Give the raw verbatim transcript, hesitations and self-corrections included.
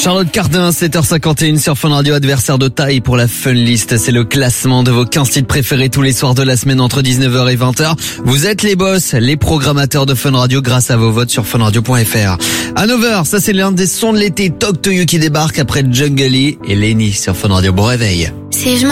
Charlotte Cardin, sept heures cinquante et une sur Fun Radio, adversaire de taille pour la Fun List. C'est le classement de vos quinze titres préférés tous les soirs de la semaine entre dix-neuf heures et vingt heures. Vous êtes les boss, les programmateurs de Fun Radio grâce à vos votes sur fun radio point f r. À neuf heures, ça c'est l'un des sons de l'été, Talk to You qui débarque après Jungle E et Lenny sur Fun Radio. Bon réveil. Si je